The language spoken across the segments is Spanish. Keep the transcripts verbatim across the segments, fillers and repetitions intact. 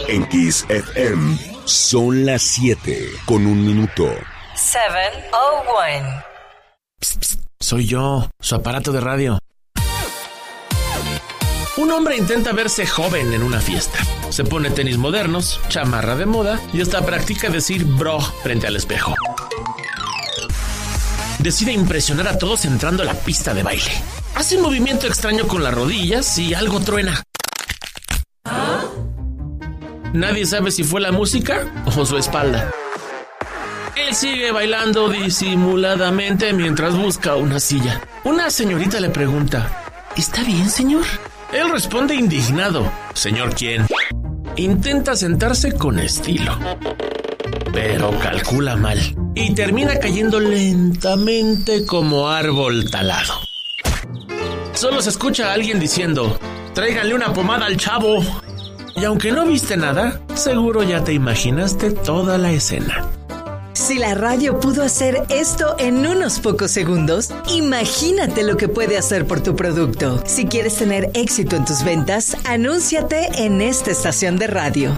En Kiss F M son las siete con un minuto. siete oh uno. Psst, psst, soy yo, su aparato de radio. Un hombre intenta verse joven en una fiesta. Se pone tenis modernos, chamarra de moda y hasta practica decir bro frente al espejo. Decide impresionar a todos entrando a la pista de baile. Hace un movimiento extraño con las rodillas y algo truena. ¿Ah? Nadie sabe si fue la música o su espalda. Él sigue bailando disimuladamente mientras busca una silla. Una señorita le pregunta: ¿está bien, señor? Él responde indignado: ¿señor quién? Intenta sentarse con estilo, pero calcula mal y termina cayendo lentamente como árbol talado. Solo se escucha a alguien diciendo: tráiganle una pomada al chavo. Y aunque no viste nada, seguro ya te imaginaste toda la escena. Si la radio pudo hacer esto en unos pocos segundos, imagínate lo que puede hacer por tu producto. Si quieres tener éxito en tus ventas, anúnciate en esta estación de radio.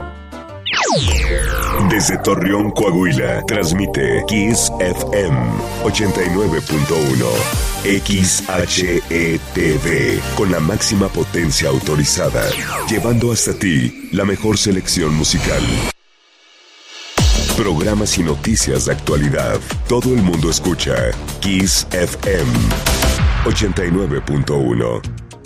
Desde Torreón, Coahuila, transmite Kiss F M ochenta y nueve punto uno. X H E T V, con la máxima potencia autorizada, llevando hasta ti la mejor selección musical. Programas y noticias de actualidad. Todo el mundo escucha Kiss F M ochenta y nueve punto uno.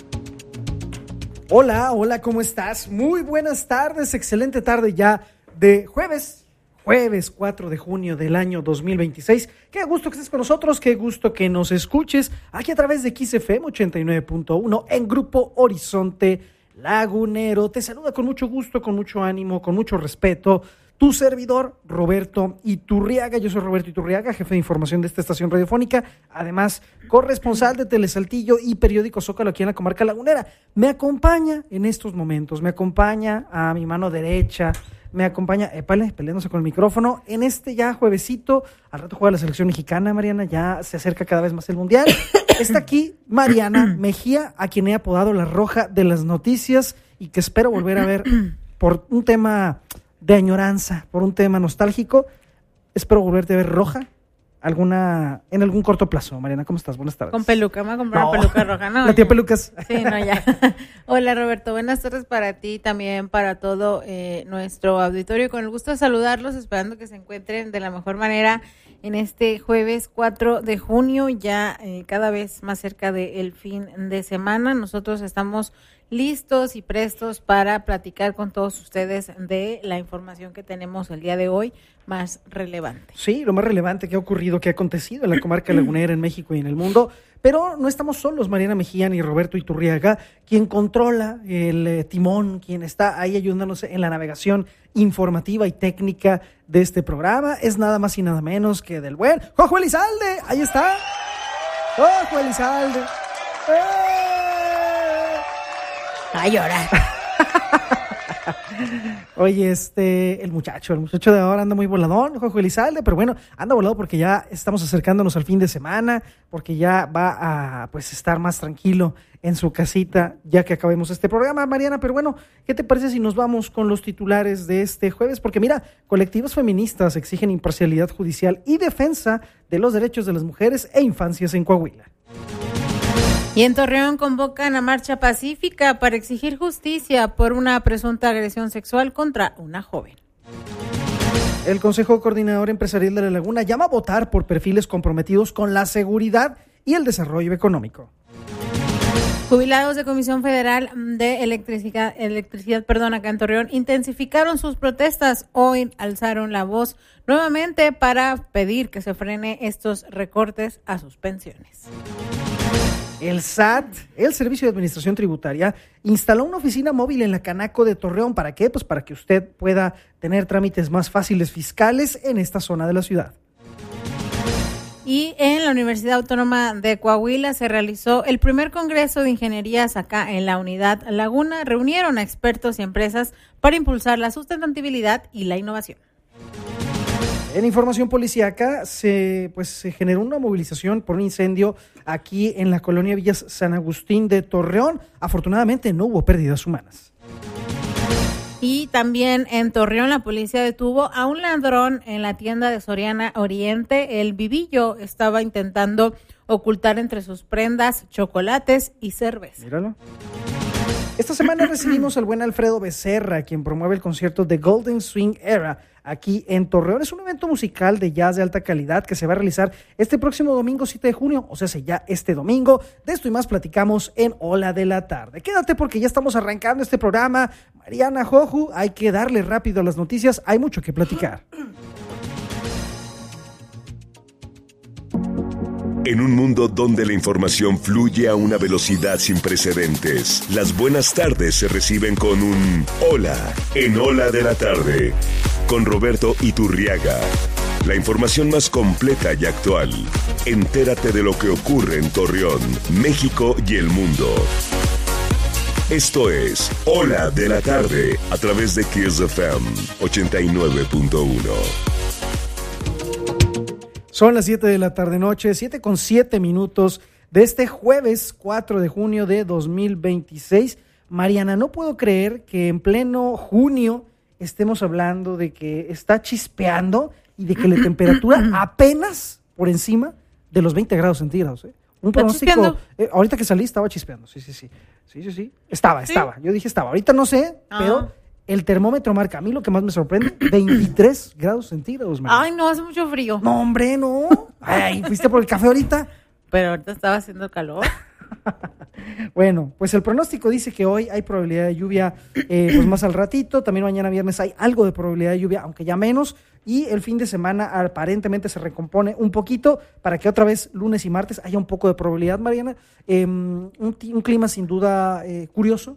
Hola, hola, ¿cómo estás? Muy buenas tardes, excelente tarde ya de jueves, jueves cuatro de junio del año dos mil veintiséis. Qué gusto que estés con nosotros, qué gusto que nos escuches aquí a través de Kiss F M ochenta y nueve punto uno en Grupo Horizonte Lagunero. Te saluda con mucho gusto, con mucho ánimo, con mucho respeto tu servidor, Roberto Iturriaga. Yo soy Roberto Iturriaga, jefe de información de esta estación radiofónica, además corresponsal de Telesaltillo y periódico Zócalo aquí en la comarca lagunera. Me acompaña en estos momentos, me acompaña a mi mano derecha, me acompaña, épale, peleándose con el micrófono, en este ya juevesito. Al rato juega la selección mexicana, Mariana, ya se acerca cada vez más el mundial. Está aquí Mariana Mejía, a quien he apodado la Roja de las Noticias y que espero volver a ver por un tema de añoranza, por un tema nostálgico. Espero volverte a ver roja alguna en algún corto plazo. Mariana, ¿cómo estás? Buenas tardes. Con peluca, me voy a comprar no. una peluca roja, ¿no? La tía Pelucas. Sí, no, ya. Hola, Roberto, buenas tardes para ti, también para todo eh, nuestro auditorio. Con el gusto de saludarlos, esperando que se encuentren de la mejor manera en este jueves cuatro de junio, ya eh, cada vez más cerca del fin de semana. Nosotros estamos listos y prestos para platicar con todos ustedes de la información que tenemos el día de hoy más relevante. Sí, lo más relevante que ha ocurrido, que ha acontecido en la comarca lagunera, en México y en el mundo. Pero no estamos solos, Mariana Mejía ni Roberto Iturriaga, quien controla el eh, timón, quien está ahí ayudándonos en la navegación informativa y técnica de este programa, es nada más y nada menos que del buen Jojo Elizalde. Ahí está, Jojo Elizalde. ¡Eh! A llorar. Oye, este, el muchacho, el muchacho de ahora anda muy voladón, Jojo Elizalde, pero bueno, anda volado porque ya estamos acercándonos al fin de semana, porque ya va a, pues, estar más tranquilo en su casita, ya que acabemos este programa, Mariana. Pero bueno, ¿qué te parece si nos vamos con los titulares de este jueves? Porque mira, colectivos feministas exigen imparcialidad judicial y defensa de los derechos de las mujeres e infancias en Coahuila. Y en Torreón convocan a marcha pacífica para exigir justicia por una presunta agresión sexual contra una joven. El Consejo Coordinador Empresarial de La Laguna llama a votar por perfiles comprometidos con la seguridad y el desarrollo económico. Jubilados de Comisión Federal de Electricidad, electricidad perdón, acá en Torreón, intensificaron sus protestas. Hoy alzaron la voz nuevamente para pedir que se frene estos recortes a sus pensiones. El S A T, el Servicio de Administración Tributaria, instaló una oficina móvil en la Canaco de Torreón. ¿Para qué? Pues para que usted pueda tener trámites más fáciles fiscales en esta zona de la ciudad. Y en la Universidad Autónoma de Coahuila se realizó el primer congreso de ingenierías acá en la Unidad Laguna. Reunieron a expertos y empresas para impulsar la sustentabilidad y la innovación. En información policíaca, se, pues, se generó una movilización por un incendio aquí en la colonia Villas San Agustín de Torreón. Afortunadamente no hubo pérdidas humanas. Y también en Torreón la policía detuvo a un ladrón en la tienda de Soriana Oriente. El vivillo estaba intentando ocultar entre sus prendas chocolates y cerveza. Míralo. Esta semana recibimos al buen Alfredo Becerra, quien promueve el concierto The Golden Swing Era aquí en Torreón. Es un evento musical de jazz de alta calidad que se va a realizar este próximo domingo siete de junio, o sea, ya este domingo. De esto y más platicamos en Hola de la Tarde. Quédate porque ya estamos arrancando este programa. Mariana, Joju, hay que darle rápido a las noticias, hay mucho que platicar. En un mundo donde la información fluye a una velocidad sin precedentes, las buenas tardes se reciben con un hola en Hola de la Tarde, con Roberto Iturriaga. La información más completa y actual. Entérate de lo que ocurre en Torreón, México y el mundo. Esto es Hola de la Tarde, a través de Kiss F M ochenta y nueve punto uno. Son las siete de la tarde noche, siete con siete minutos de este jueves cuatro de junio de dos mil veintiséis. Mariana, no puedo creer que en pleno junio estemos hablando de que está chispeando y de que la temperatura apenas por encima de los veinte grados centígrados. ¿eh? Un pronóstico, eh, ahorita que salí estaba chispeando, sí, sí, sí, sí, sí, sí, estaba, ¿Sí? estaba, yo dije estaba, ahorita no sé, ah. pero... El termómetro marca, a mí lo que más me sorprende, veintitrés grados centígrados. Mariana. Ay, no, hace mucho frío. No, hombre, no. Ay, ¿fuiste por el café ahorita? Pero ahorita estaba haciendo calor. Bueno, pues el pronóstico dice que hoy hay probabilidad de lluvia eh, pues más al ratito, también mañana viernes hay algo de probabilidad de lluvia, aunque ya menos, y el fin de semana aparentemente se recompone un poquito para que otra vez lunes y martes haya un poco de probabilidad, Mariana. Eh, un, un clima sin duda eh, curioso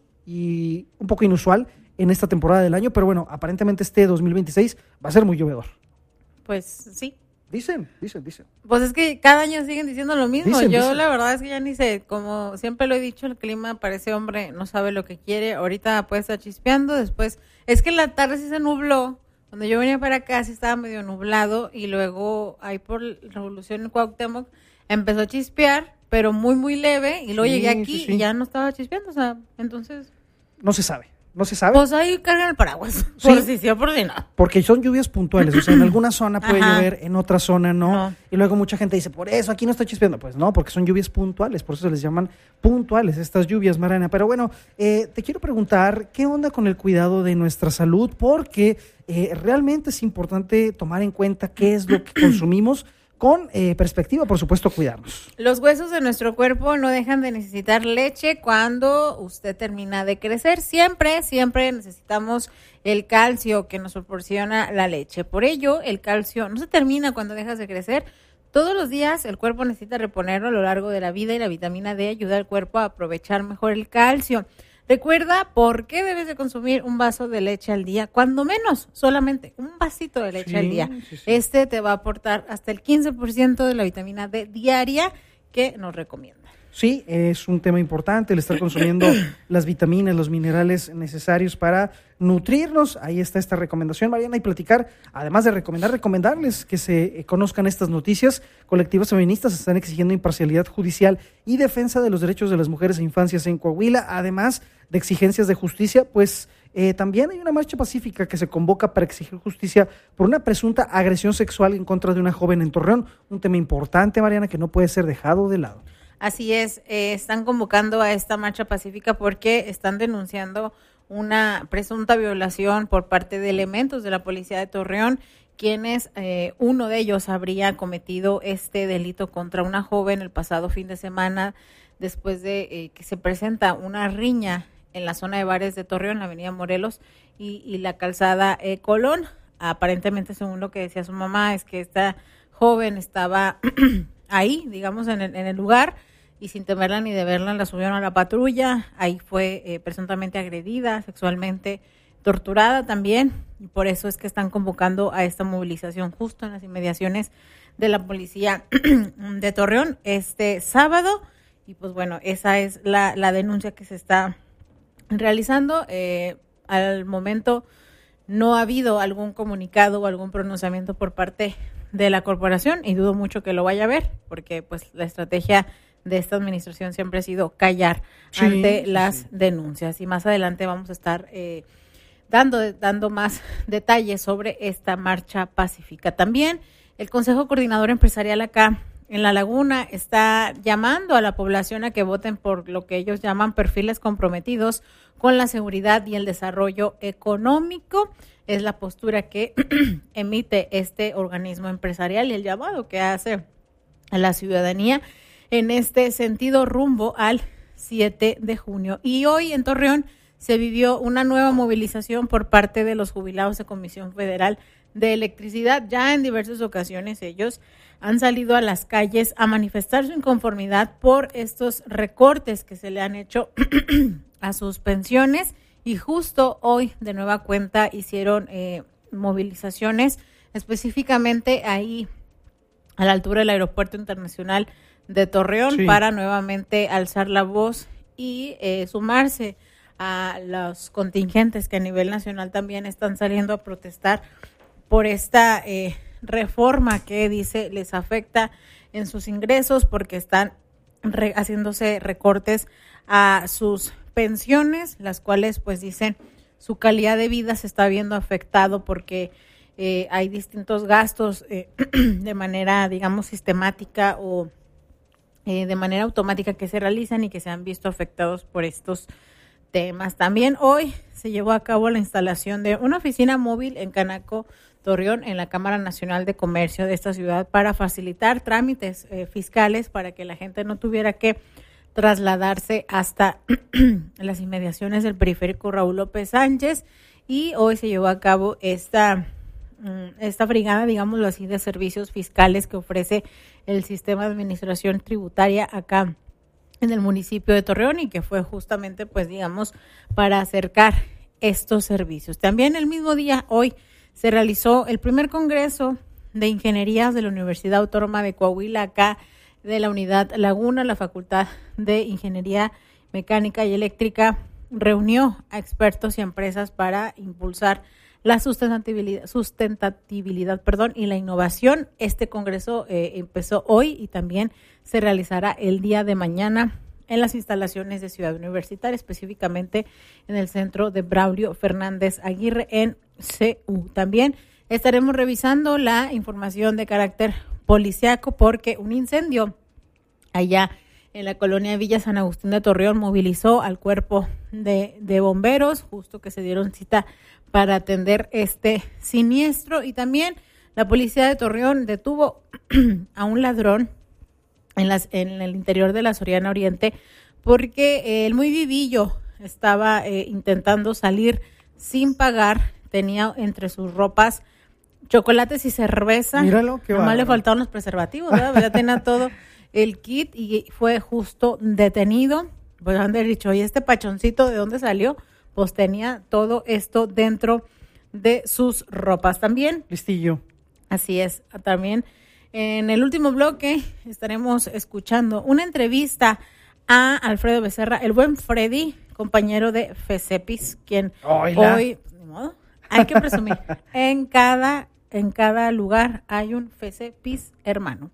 y un poco inusual en esta temporada del año, pero bueno, aparentemente este dos mil veintiséis va a ser muy llovedor. Pues sí. Dicen, dicen, dicen. Pues es que cada año siguen diciendo lo mismo. Dicen, Yo dicen. La verdad es que ya ni sé, como siempre lo he dicho, el clima parece hombre, no sabe lo que quiere. Ahorita puede estar chispeando, después, es que en la tarde sí se nubló. Cuando yo venía para acá sí estaba medio nublado y luego ahí por Revolución en Cuauhtémoc empezó a chispear, pero muy, muy leve, y luego Sí, llegué aquí sí, sí. y ya no estaba chispeando, o sea, entonces... No se sabe. No se sabe. Pues ahí cargan el paraguas, Sí. por si sí o por si no. Porque son lluvias puntuales, o sea, en alguna zona puede Ajá. llover, en otra zona no. No. Y luego mucha gente dice, por eso aquí no está chispeando. Pues no, porque son lluvias puntuales, por eso se les llaman puntuales estas lluvias, Mariana. Pero bueno, eh, te quiero preguntar, ¿qué onda con el cuidado de nuestra salud? Porque eh, realmente es importante tomar en cuenta qué es lo que consumimos, con eh, perspectiva, por supuesto, cuidarnos. Los huesos de nuestro cuerpo no dejan de necesitar leche cuando usted termina de crecer. Siempre, siempre necesitamos el calcio que nos proporciona la leche. Por ello, el calcio no se termina cuando dejas de crecer. Todos los días el cuerpo necesita reponerlo a lo largo de la vida, y la vitamina D ayuda al cuerpo a aprovechar mejor el calcio. Recuerda por qué debes de consumir un vaso de leche al día, cuando menos, solamente un vasito de leche Sí, al día. sí, sí. Este te va a aportar hasta el quince por ciento de la vitamina D diaria que nos recomienda. Sí, es un tema importante el estar consumiendo las vitaminas, los minerales necesarios para nutrirnos. Ahí está esta recomendación, Mariana, y platicar, además de recomendar, recomendarles que se eh, conozcan estas noticias. Colectivas feministas están exigiendo imparcialidad judicial y defensa de los derechos de las mujeres e infancias en Coahuila, además de exigencias de justicia, pues eh, también hay una marcha pacífica que se convoca para exigir justicia por una presunta agresión sexual en contra de una joven en Torreón. Un tema importante, Mariana, que no puede ser dejado de lado. Así es, eh, están convocando a esta marcha pacífica porque están denunciando una presunta violación por parte de elementos de la policía de Torreón, quienes eh, uno de ellos habría cometido este delito contra una joven el pasado fin de semana, después de eh, que se presenta una riña en la zona de bares de Torreón, la avenida Morelos y, y la calzada eh, Colón. Aparentemente, según lo que decía su mamá, es que esta joven estaba ahí, digamos, en el, en el lugar, y sin temerla ni de verla la subieron a la patrulla. Ahí fue eh, presuntamente agredida, sexualmente torturada también, y por eso es que están convocando a esta movilización justo en las inmediaciones de la policía de Torreón este sábado. Y pues bueno, esa es la, la denuncia que se está realizando. Eh, al momento no ha habido algún comunicado o algún pronunciamiento por parte de la corporación, y dudo mucho que lo vaya a ver, porque pues la estrategia de esta administración siempre ha sido callar Sí, ante sí, las sí. denuncias. Y más adelante vamos a estar eh, dando, dando más detalles sobre esta marcha pacífica. También el Consejo Coordinador Empresarial acá en La Laguna está llamando a la población a que voten por lo que ellos llaman perfiles comprometidos con la seguridad y el desarrollo económico. Es la postura que emite este organismo empresarial y el llamado que hace a la ciudadanía en este sentido rumbo al siete de junio. Y hoy en Torreón se vivió una nueva movilización por parte de los jubilados de Comisión Federal de Electricidad. Ya en diversas ocasiones ellos han salido a las calles a manifestar su inconformidad por estos recortes que se le han hecho a sus pensiones, y justo hoy de nueva cuenta hicieron eh, movilizaciones específicamente ahí a la altura del Aeropuerto Internacional de Torreón, sí, para nuevamente alzar la voz y eh, sumarse a los contingentes que a nivel nacional también están saliendo a protestar por esta eh, reforma que dice les afecta en sus ingresos porque están re- haciéndose recortes a sus pensiones, las cuales pues dicen su calidad de vida se está viendo afectado porque eh, hay distintos gastos eh, de manera, digamos, sistemática o eh, de manera automática que se realizan y que se han visto afectados por estos temas. También hoy se llevó a cabo la instalación de una oficina móvil en Canaco, Torreón, en la Cámara Nacional de Comercio de esta ciudad para facilitar trámites eh, fiscales para que la gente no tuviera que trasladarse hasta las inmediaciones del periférico Raúl López Sánchez. Y hoy se llevó a cabo esta, esta brigada, digámoslo así, de servicios fiscales que ofrece el sistema de administración tributaria acá en el municipio de Torreón y que fue justamente, pues digamos, para acercar estos servicios. También el mismo día, hoy, se realizó el primer congreso de ingenierías de la Universidad Autónoma de Coahuila, acá de la Unidad Laguna. La Facultad de Ingeniería Mecánica y Eléctrica reunió a expertos y empresas para impulsar la sustentabilidad, sustentabilidad perdón, y la innovación. Este congreso eh, empezó hoy y también se realizará el día de mañana en las instalaciones de Ciudad Universitaria, específicamente en el centro de Braulio Fernández Aguirre en C U. También estaremos revisando la información de carácter policiaco porque un incendio allá en la colonia Villa San Agustín de Torreón movilizó al cuerpo de, de bomberos, justo que se dieron cita para atender este siniestro. Y también la policía de Torreón detuvo a un ladrón en, las, en el interior de la Soriana Oriente porque eh, el muy vivillo estaba eh, intentando salir sin pagar. Tenía entre sus ropas chocolates y cerveza. Míralo, qué Nomás bárbaro. le faltaron los preservativos, ¿verdad? Ya tenía todo el kit y fue justo detenido. Pues han dicho, oye, este pachoncito, ¿de dónde salió? Pues tenía todo esto dentro de sus ropas. También, Listillo. así es, también en el último bloque estaremos escuchando una entrevista a Alfredo Becerra, el buen Freddy, compañero de FECEPIS, quien Oila. hoy, pues, ni modo, hay que presumir, en cada, en cada lugar hay un FECEPIS hermano.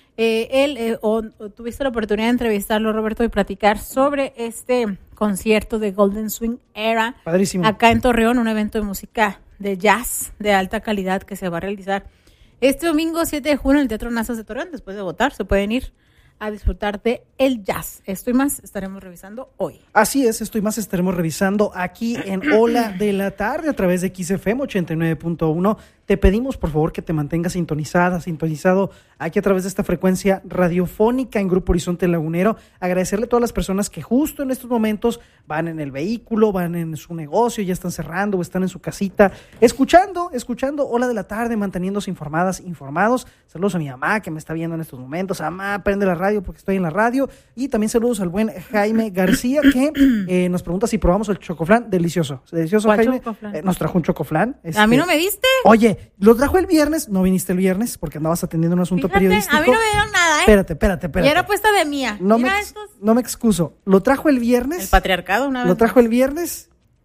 Eh, él, eh, o, o tuviste la oportunidad de entrevistarlo, Roberto, y platicar sobre este concierto de Golden Swing Era. Padrísimo. Acá en Torreón, un evento de música de jazz de alta calidad que se va a realizar este domingo siete de junio en el Teatro Nazas de Torreón. Después de votar, se pueden ir a disfrutar de el jazz. Esto y más estaremos revisando hoy. Así es, esto y más estaremos revisando aquí en Ola de la Tarde a través de X F M ochenta y nueve punto uno. Te pedimos, por favor, que te mantengas sintonizada, sintonizado aquí a través de esta frecuencia radiofónica en Grupo Horizonte Lagunero. Agradecerle a todas las personas que justo en estos momentos van en el vehículo, van en su negocio, ya están cerrando o están en su casita, escuchando, escuchando Ola de la Tarde, manteniéndose informadas, informados. Saludos a mi mamá que me está viendo en estos momentos. Mamá, prende la radio porque estoy en la radio. Y también saludos al buen Jaime García que eh, nos pregunta si probamos el chocoflán. Delicioso, delicioso, ¿Cuál Jaime. chocoflán? Eh, nos trajo un chocoflán. ¿A mí no Este, me diste? Oye, lo trajo el viernes, no viniste el viernes porque andabas atendiendo un asunto Fíjate, periodístico. a mí no me dieron nada, ¿eh? Espérate, espérate, espérate. Y era puesta de mía. No me, Mira ex- estos. no me excuso. Lo trajo el viernes. El patriarcado una vez. Lo trajo el viernes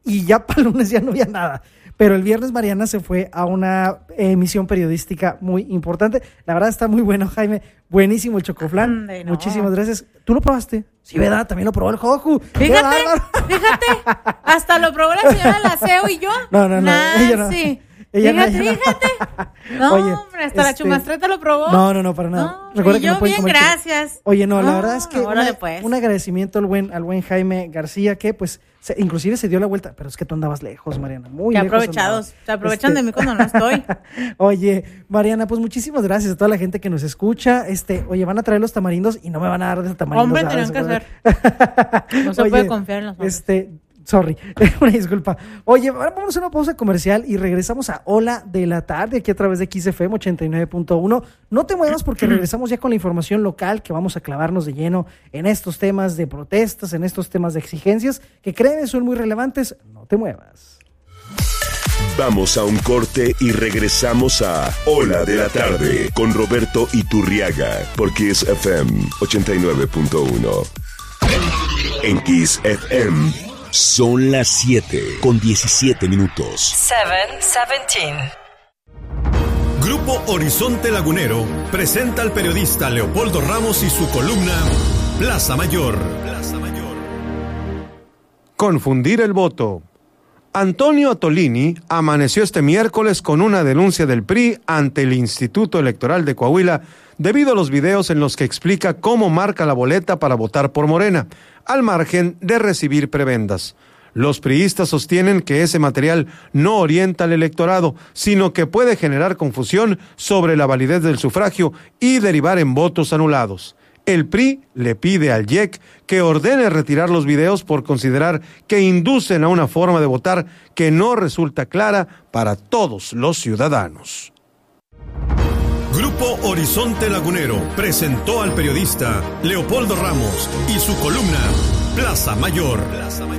y ya para el lunes ya no había nada. Pero el viernes Mariana se fue a una emisión periodística muy importante. La verdad está muy bueno, Jaime. Buenísimo el chocoflán. Ande, no. Muchísimas gracias. ¿Tú lo probaste? Sí, ¿verdad? También lo probó el Joju. Fíjate, fíjate. Hasta lo probó la señora Laceo y yo. No, no, no. Ella no. Sí. Ella fíjate, no, ella no. fíjate. No, Oye, hombre, hasta la este, chumastreta lo probó. No, no, no, para nada. No, Recuerda y que yo no pueden bien, comer gracias. choco. Oye, no, la Ah, verdad es que órale, una- pues. un agradecimiento al buen, al buen Jaime García, que pues se- inclusive se dio la vuelta, pero es que tú andabas lejos, Mariana, muy Qué lejos aprovechados. andabas. Se aprovechan Este, de mí cuando no estoy. Oye, Mariana, pues muchísimas gracias a toda la gente que nos escucha. Este, oye, van a traer los tamarindos y no me van a dar de esos tamarindos. Hombre, ¿sabes? tenían que hacer. No se Oye, puede confiar en los hombres. Este, sorry, una disculpa. Oye, ahora vamos a una pausa comercial y regresamos a Hola de la Tarde, aquí a través de X F M ochenta y nueve punto uno. No te muevas porque regresamos ya con la información local, que vamos a clavarnos de lleno en estos temas de protestas, en estos temas de exigencias, que créeme son muy relevantes. No te muevas. Vamos a un corte y regresamos a Hola de la Tarde con Roberto Iturriaga por Kiss F M ochenta y nueve punto uno. En Kiss F M son las siete con diecisiete minutos. siete diecisiete. Grupo Horizonte Lagunero presenta al periodista Leopoldo Ramos y su columna Plaza Mayor. Plaza Mayor. Confundir el voto. Antonio Atolini amaneció este miércoles con una denuncia del P R I ante el Instituto Electoral de Coahuila debido a los videos en los que explica cómo marca la boleta para votar por Morena, al margen de recibir prebendas. Los priistas sostienen que ese material no orienta al electorado, sino que puede generar confusión sobre la validez del sufragio y derivar en votos anulados. El P R I le pide al I E C que ordene retirar los videos por considerar que inducen a una forma de votar que no resulta clara para todos los ciudadanos. Grupo Horizonte Lagunero presentó al periodista Leopoldo Ramos y su columna Plaza Mayor. Plaza Mayor.